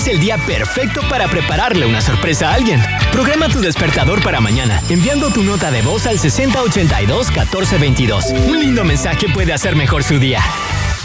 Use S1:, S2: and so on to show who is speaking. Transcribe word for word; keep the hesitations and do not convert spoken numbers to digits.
S1: es el día perfecto para prepararle una sorpresa a alguien. Programa tu despertador para mañana, enviando tu nota de voz al sesenta ochenta y dos catorce veintidós. Un lindo mensaje puede hacer mejor su día.